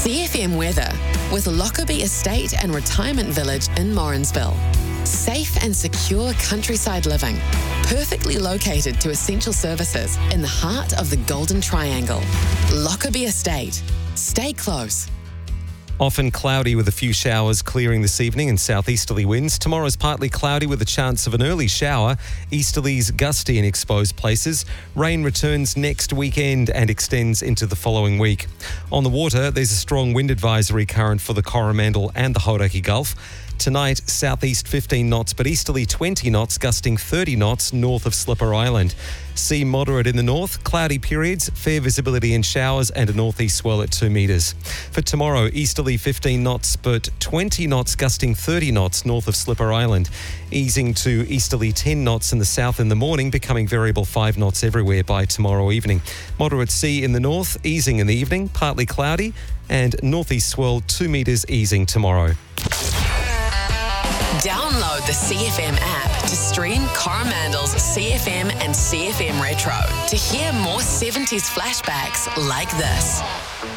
CFM weather with Lockerbie Estate and Retirement Village in Morrinsville. Safe and secure countryside living, perfectly located to essential services in the heart of the Golden Triangle. Lockerbie Estate. Stay close. Often cloudy with a few showers clearing this evening and southeasterly winds. Tomorrow's partly cloudy with a chance of an early shower. Easterlies gusty in exposed places. Rain returns next weekend and extends into the following week. On the water, there's a strong wind advisory current for the Coromandel and the Hauraki Gulf. Tonight, southeast 15 knots, but easterly 20 knots, gusting 30 knots north of Slipper Island. Sea moderate in the north, cloudy periods, fair visibility in showers, and a northeast swell at 2 metres. For tomorrow, easterly 15 knots, but 20 knots, gusting 30 knots north of Slipper Island. Easing to easterly 10 knots in the south in the morning, becoming variable 5 knots everywhere by tomorrow evening. Moderate sea in the north, easing in the evening, partly cloudy, and northeast swell 2 metres, easing tomorrow. Download the CFM app to stream Coromandel's CFM and CFM Retro to hear more 70s flashbacks like this.